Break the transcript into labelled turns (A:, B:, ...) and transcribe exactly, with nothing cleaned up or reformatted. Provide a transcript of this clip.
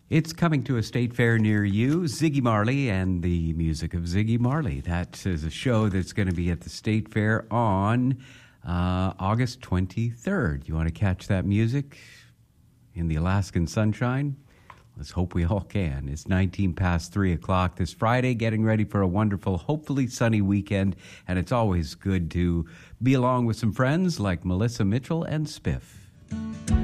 A: It's coming to a state fair near you. Ziggy Marley and the music of Ziggy Marley. That is a show that's going to be at the state fair on uh, August twenty-third. You want to catch that music in the Alaskan sunshine? Let's hope we all can. It's nineteen past three o'clock this Friday, getting ready for a wonderful, hopefully sunny weekend. And it's always good to be along with some friends like Melissa Mitchell and Spiff.